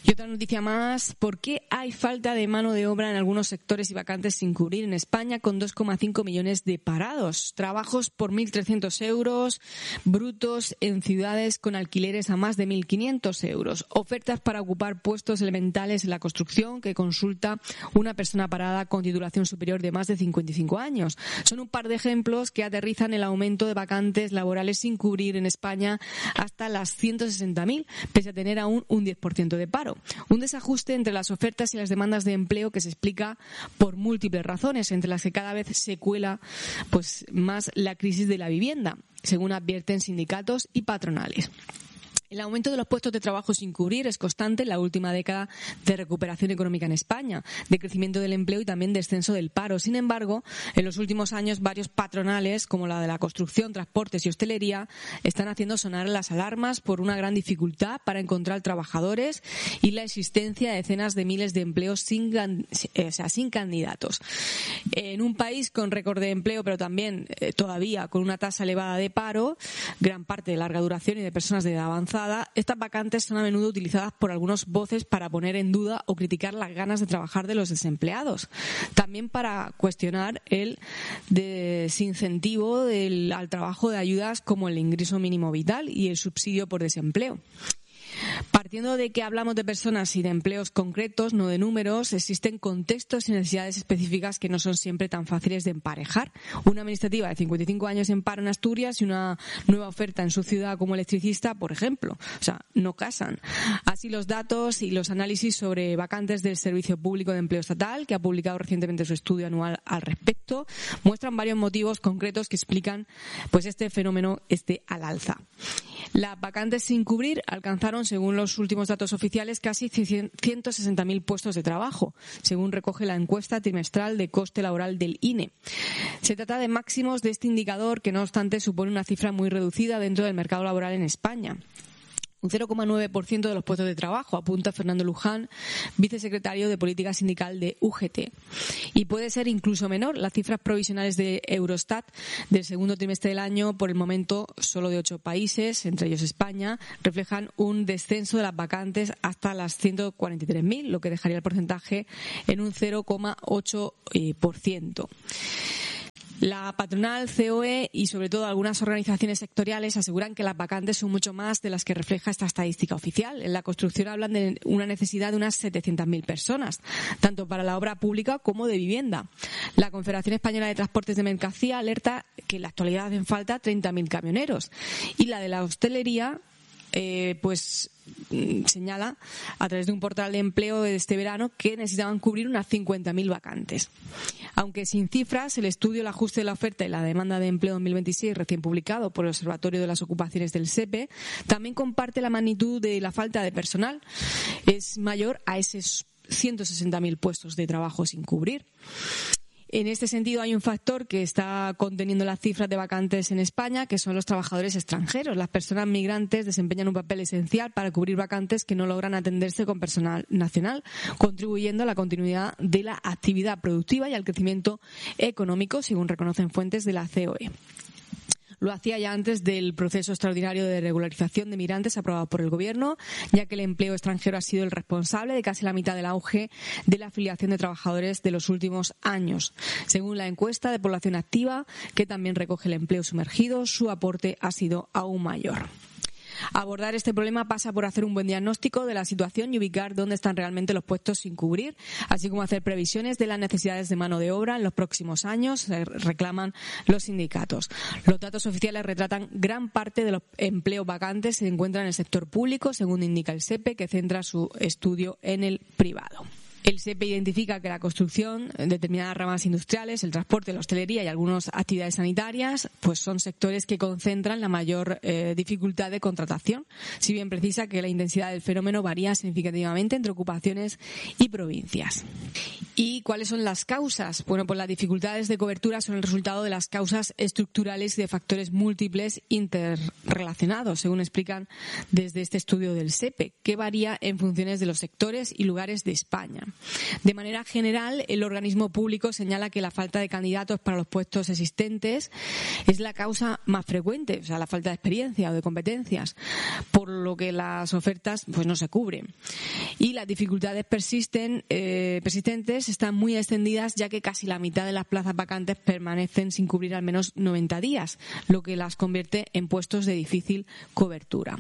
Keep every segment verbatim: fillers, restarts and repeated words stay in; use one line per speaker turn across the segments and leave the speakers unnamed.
Y otra noticia más, ¿por qué hay falta de mano de obra en algunos sectores y vacantes sin cubrir en España con dos coma cinco millones de parados? Trabajos por mil trescientos euros brutos en ciudades con alquileres a más de mil quinientos euros. Ofertas para ocupar puestos elementales en la construcción que consulta una persona parada con titulación superior de más de cincuenta y cinco años. Son un par de ejemplos que aterrizan el aumento de vacantes laborales sin cubrir en España hasta las ciento sesenta mil, pese a tener aún un diez por ciento de paro. Un desajuste entre las ofertas y las demandas de empleo que se explica por múltiples razones, entre las que cada vez se cuela pues más la crisis de la vivienda, según advierten sindicatos y patronales. El aumento de los puestos de trabajo sin cubrir es constante en la última década de recuperación económica en España, de crecimiento del empleo y también descenso del paro. Sin embargo, en los últimos años varios patronales, como la de la construcción, transportes y hostelería, están haciendo sonar las alarmas por una gran dificultad para encontrar trabajadores y la existencia de decenas de miles de empleos sin, eh, o sea, sin candidatos. En un país con récord de empleo, pero también eh, todavía con una tasa elevada de paro, gran parte de larga duración y de personas de edad avanzada, estas vacantes son a menudo utilizadas por algunos voces para poner en duda o criticar las ganas de trabajar de los desempleados. También para cuestionar el desincentivo del, al trabajo de ayudas como el ingreso mínimo vital y el subsidio por desempleo. Partiendo de que hablamos de personas y de empleos concretos, no de números, existen contextos y necesidades específicas que no son siempre tan fáciles de emparejar. Una administrativa de cincuenta y cinco años en paro en Asturias y una nueva oferta en su ciudad como electricista, por ejemplo. O sea, no casan. Así, los datos y los análisis sobre vacantes del Servicio Público de Empleo Estatal, que ha publicado recientemente su estudio anual al respecto, muestran varios motivos concretos que explican pues este fenómeno esté al alza. Las vacantes sin cubrir alcanzaron, según los últimos datos oficiales, casi ciento sesenta mil puestos de trabajo, según recoge la encuesta trimestral de coste laboral del I N E. Se trata de máximos de este indicador que, no obstante, supone una cifra muy reducida dentro del mercado laboral en España. Un cero coma nueve por ciento de los puestos de trabajo, apunta Fernando Luján, vicesecretario de Política Sindical de U G T. Y puede ser incluso menor. Las cifras provisionales de Eurostat del segundo trimestre del año, por el momento solo de ocho países, entre ellos España, reflejan un descenso de las vacantes hasta las ciento cuarenta y tres mil, lo que dejaría el porcentaje en un cero coma ocho por ciento. La patronal, C O E y sobre todo algunas organizaciones sectoriales aseguran que las vacantes son mucho más de las que refleja esta estadística oficial. En la construcción hablan de una necesidad de unas setecientas mil personas, tanto para la obra pública como de vivienda. La Confederación Española de Transportes de Mercancía alerta que en la actualidad hacen falta treinta mil camioneros. Y la de la hostelería, eh, pues señala a través de un portal de empleo de este verano que necesitaban cubrir unas cincuenta mil vacantes. Aunque sin cifras, el estudio El ajuste de la oferta y la demanda de empleo dos mil veintiséis, recién publicado por el Observatorio de las Ocupaciones del S E P E, también comparte la magnitud de la falta de personal. Es mayor a esos ciento sesenta mil puestos de trabajo sin cubrir. En este sentido, hay un factor que está conteniendo las cifras de vacantes en España, que son los trabajadores extranjeros. Las personas migrantes desempeñan un papel esencial para cubrir vacantes que no logran atenderse con personal nacional, contribuyendo a la continuidad de la actividad productiva y al crecimiento económico, según reconocen fuentes de la C O E. Lo hacía ya antes del proceso extraordinario de regularización de migrantes aprobado por el Gobierno, ya que el empleo extranjero ha sido el responsable de casi la mitad del auge de la afiliación de trabajadores de los últimos años. Según la encuesta de población activa, que también recoge el empleo sumergido, su aporte ha sido aún mayor. Abordar este problema pasa por hacer un buen diagnóstico de la situación y ubicar dónde están realmente los puestos sin cubrir, así como hacer previsiones de las necesidades de mano de obra en los próximos años, reclaman los sindicatos. Los datos oficiales retratan gran parte de los empleos vacantes que se encuentran en el sector público, según indica el S E P E, que centra su estudio en el privado. El S E P E identifica que la construcción, determinadas ramas industriales, el transporte, la hostelería y algunas actividades sanitarias, pues son sectores que concentran la mayor eh, dificultad de contratación, si bien precisa que la intensidad del fenómeno varía significativamente entre ocupaciones y provincias. ¿Y cuáles son las causas? Bueno, pues las dificultades de cobertura son el resultado de las causas estructurales y de factores múltiples interrelacionados, según explican desde este estudio del S E P E, que varía en funciones de los sectores y lugares de España. De manera general, el organismo público señala que la falta de candidatos para los puestos existentes es la causa más frecuente, o sea, la falta de experiencia o de competencias, por lo que las ofertas pues no se cubren. Y las dificultades persisten, eh, persistentes están muy extendidas, ya que casi la mitad de las plazas vacantes permanecen sin cubrir al menos noventa días, lo que las convierte en puestos de difícil cobertura.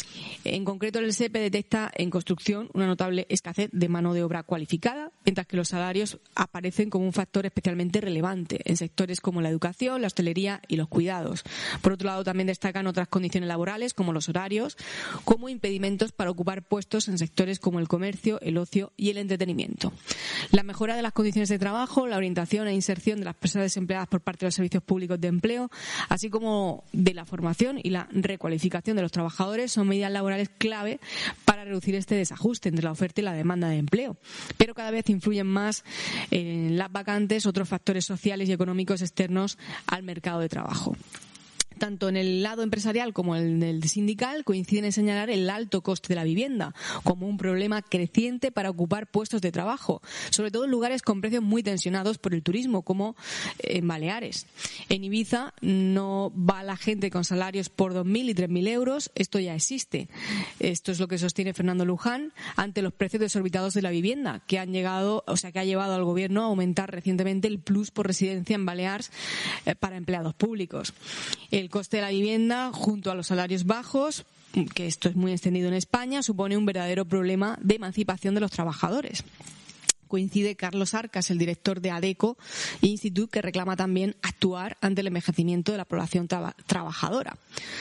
En concreto, el S E P E detecta en construcción una notable escasez de mano de obra cualificada, mientras que los salarios aparecen como un factor especialmente relevante en sectores como la educación, la hostelería y los cuidados. Por otro lado, también destacan otras condiciones laborales, como los horarios, como impedimentos para ocupar puestos en sectores como el comercio, el ocio y el entretenimiento. La mejora de las condiciones de trabajo, la orientación e inserción de las personas desempleadas por parte de los servicios públicos de empleo, así como de la formación y la recualificación de los trabajadores, son medidas laborales clave para reducir este desajuste entre la oferta y la demanda de empleo. Pero cada vez influyen más en las vacantes otros factores sociales y económicos externos al mercado de trabajo. Tanto en el lado empresarial como en el sindical coinciden en señalar el alto coste de la vivienda como un problema creciente para ocupar puestos de trabajo, sobre todo en lugares con precios muy tensionados por el turismo, como en Baleares. En Ibiza no va la gente con salarios por dos mil y tres mil euros, esto ya existe. Esto es lo que sostiene Fernando Luján ante los precios desorbitados de la vivienda, que han llegado, o sea, que ha llevado al gobierno a aumentar recientemente el plus por residencia en Baleares eh, para empleados públicos. El El coste de la vivienda, junto a los salarios bajos, que esto es muy extendido en España, supone un verdadero problema de emancipación de los trabajadores. Coincide Carlos Arcas, el director de ADECO Institute, que reclama también actuar ante el envejecimiento de la población tra- trabajadora.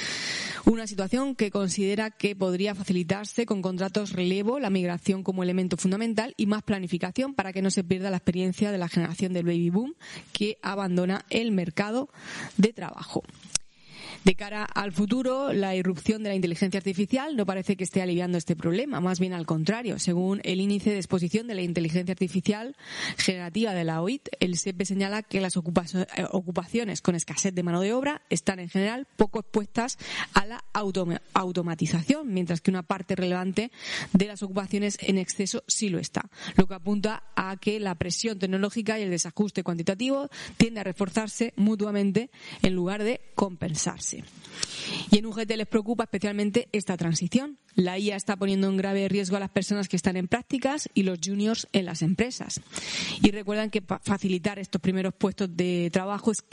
Una situación que considera que podría facilitarse con contratos relevo, la migración como elemento fundamental y más planificación para que no se pierda la experiencia de la generación del baby boom que abandona el mercado de trabajo. De cara al futuro, la irrupción de la inteligencia artificial no parece que esté aliviando este problema, más bien al contrario. Según el índice de exposición de la inteligencia artificial generativa de la O I T, el S E P E señala que las ocupaciones con escasez de mano de obra están en general poco expuestas a la autom- automatización, mientras que una parte relevante de las ocupaciones en exceso sí lo está, lo que apunta a que la presión tecnológica y el desajuste cuantitativo tiende a reforzarse mutuamente en lugar de compensarse. Y en U G T les preocupa especialmente esta transición. La I A está poniendo en grave riesgo a las personas que están en prácticas y los juniors en las empresas. Y recuerdan que para facilitar estos primeros puestos de trabajo es